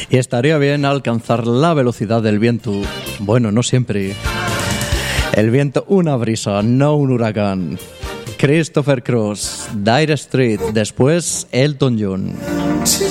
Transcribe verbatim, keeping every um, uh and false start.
Y estaría bien alcanzar la velocidad del viento. Bueno, no siempre. El viento, una brisa, no un huracán. Christopher Cross, Dire Street, después Elton John.